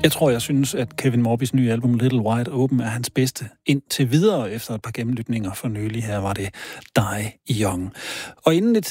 Jeg synes, at Kevin Morbys nye album Little Wide Open er hans bedste indtil videre. Efter et par gennemlytninger for nylig her var det Die Young. Og inden et